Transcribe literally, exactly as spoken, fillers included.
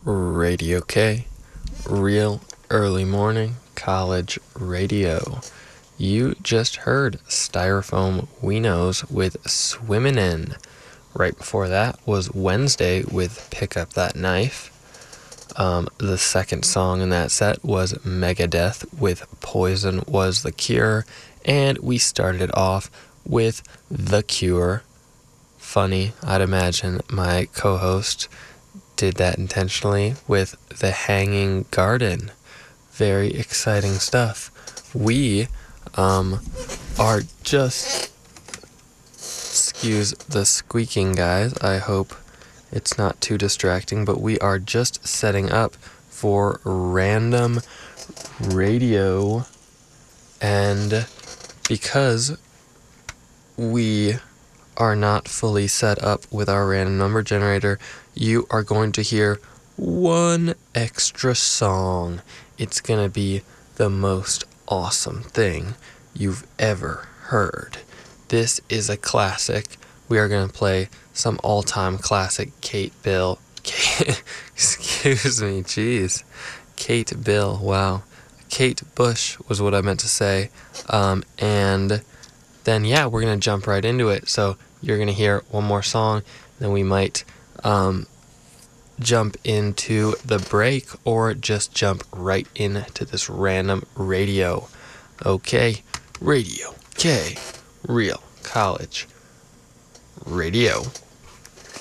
Radio K, real early morning college radio. You just heard Styrofoam Winos with Swimmin' In. Right before that was Wednesday with Pick Up That Knife. Um, the second song in that set was Megadeth with Poison Was the Cure. And we started off with The Cure. Funny, I'd imagine my co-host did that intentionally with The Hanging Garden. Very exciting stuff. We um, are just, excuse the squeaking, guys. I hope it's not too distracting, but we are just setting up for random radio. And because we are not fully set up with our random number generator, you are going to hear one extra song. It's gonna be the most awesome thing you've ever heard. This is a classic. We are gonna play some all-time classic Kate Bill. Kate, excuse me, jeez. Kate Bill, wow. Kate Bush was what I meant to say. Um, and then, yeah, we're going to jump right into it. So you're going to hear one more song, then we might um, jump into the break or just jump right into this random radio. Okay, Radio K, real college radio.